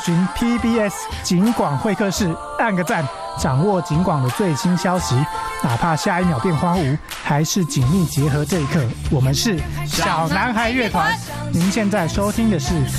寻 PBS 警广会客室，按个赞，掌握警广的最新消息，哪怕下一秒变荒芜，还是紧密结合这一刻。我们是小男孩乐团，您现在收听的是